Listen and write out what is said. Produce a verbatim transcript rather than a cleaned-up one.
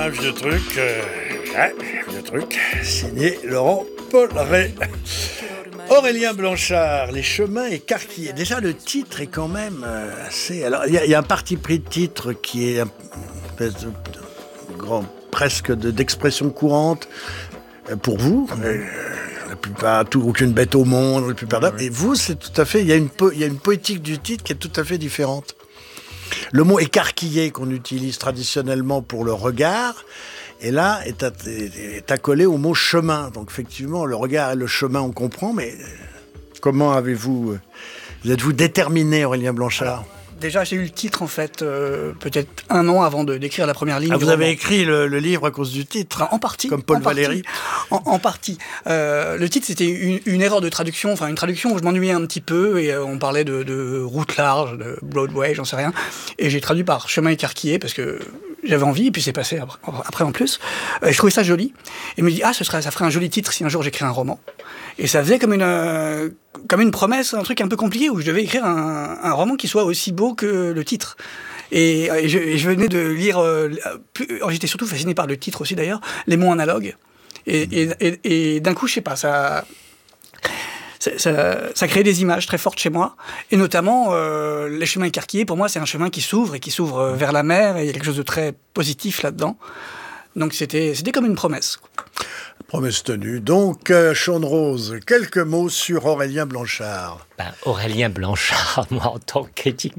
Un vieux truc, euh, ouais, vieux truc, signé Laurent Polleret. Aurélien Blanchard, Les chemins écarquillés. Déjà, le titre est quand même euh, assez... Alors, il y, y a un parti pris de titre qui est un espèce de, de grand, presque de, d'expression courante euh, pour vous. Euh, la plupart, tout, aucune bête au monde, la plupart d'hommes. Et vous, c'est tout à fait... Il y a une po- il y a une poétique du titre qui est tout à fait différente. Le mot écarquillé qu'on utilise traditionnellement pour le regard, et là, est, à, est accolé au mot chemin. Donc effectivement, le regard et le chemin, on comprend, mais comment avez-vous... Vous êtes-vous déterminé, Aurélien Blanchard ? Déjà, j'ai eu le titre, en fait, euh, peut-être un an avant de, d'écrire la première ligne. Ah, du vous avez roman. écrit le, le livre à cause du titre ? En partie. Comme Paul en partie, Valéry. En, en partie. Euh, le titre, c'était une, une erreur de traduction, enfin une traduction où je m'ennuyais un petit peu, et euh, on parlait de, de route large, de Broadway, j'en sais rien. Et j'ai traduit par chemin écarquillé, parce que j'avais envie, et puis c'est passé après, après en plus. Euh, je trouvais ça joli. Et je me dis, ah, ce serait, ça ferait un joli titre si un jour j'écris un roman. Et ça faisait comme une, euh, comme une promesse, un truc un peu compliqué, où je devais écrire un, un roman qui soit aussi beau que le titre. Et, et, je, et je venais de lire, euh, plus, j'étais surtout fasciné par le titre aussi d'ailleurs, Les mots analogues. Et, et, et, et d'un coup, je sais pas, ça... Ça, ça, ça crée des images très fortes chez moi, et notamment euh, les chemins écarquillés. Pour moi, c'est un chemin qui s'ouvre et qui s'ouvre vers la mer, et il y a quelque chose de très positif là-dedans. Donc c'était, c'était comme une promesse. Promesse tenue. Donc, euh, Sean Rose, quelques mots sur Aurélien Blanchard. Ben, Aurélien Blanchard, moi, en tant que critique